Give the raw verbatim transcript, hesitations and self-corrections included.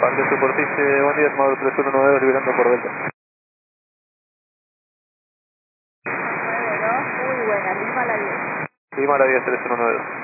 Parque superficie, buen día, módulo tres uno nueve dos, liberando por Delta. nueve dos, muy buena, Lima a la diez. Lima a la diez, tres uno nueve dos.